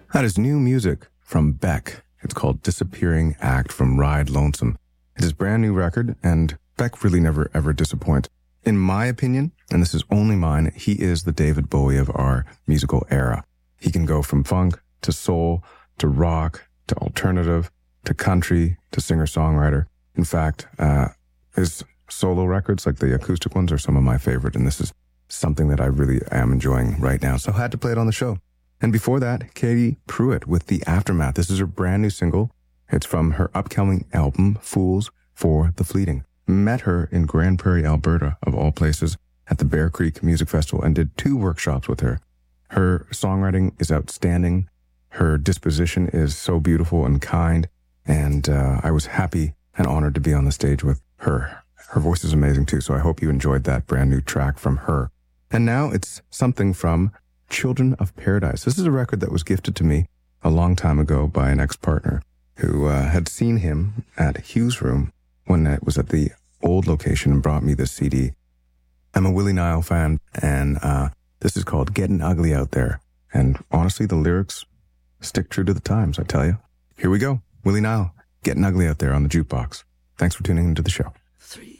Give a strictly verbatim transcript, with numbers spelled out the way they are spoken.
That is new music from Beck. It's called Disappearing Act from Ride Lonesome. It is a brand new record, and Beck really never ever disappoints. In my opinion, and this is only mine, he is the David Bowie of our musical era. He can go from funk to soul to rock to alternative to country to singer-songwriter. In fact, uh, his solo records, like the acoustic ones, are some of my favorite, and this is something that I really am enjoying right now, so I had to play it on the show. And before that, Katie Pruitt with The Aftermath. This is her brand new single. It's from her upcoming album, Fools for the Fleeting. Met her in Grand Prairie, Alberta, of all places, at the Bear Creek Music Festival and did two workshops with her. Her songwriting is outstanding. Her disposition is so beautiful and kind, and uh, I was happy and honored to be on the stage with her. Her voice is amazing too, so I hope you enjoyed that brand new track from her. And now it's something from Children of Paradise. This is a record that was gifted to me a long time ago by an ex-partner who uh, had seen him at Hughes Room when it was at the old location and brought me this C D. I'm a Willie Nile fan, and uh, this is called Getting Ugly Out There. And honestly, the lyrics stick true to the times, I tell you. Here we go. Willie Nile, Getting Ugly Out There on the Jukebox. Thanks for tuning into the show. Three.